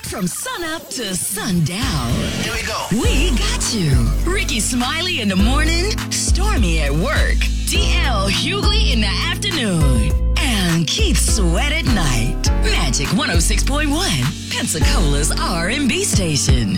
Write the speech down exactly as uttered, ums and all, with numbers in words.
From sunup to sundown. Here we go. We got you. Ricky Smiley in the morning, Stormy at work, D L Hughley in the afternoon, and Keith Sweat at night. Magic one oh six point one, Pensacola's R and B station.